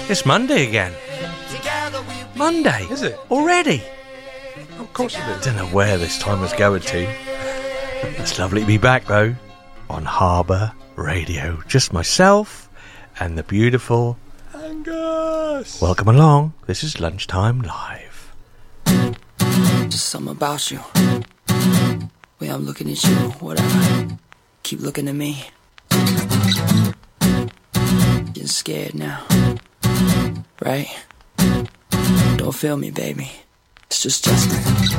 It's Monday again. Monday? Is it? Already? Of course it is. Don't know where this time was going to. It's lovely to be back though, on Harbour Radio. Just myself and the beautiful Angus. Welcome along. This is Lunchtime Live. Just something about you. Way I'm looking at you, whatever. Keep looking at me. Getting scared now. Right? Don't feel me, baby. It's just Justin.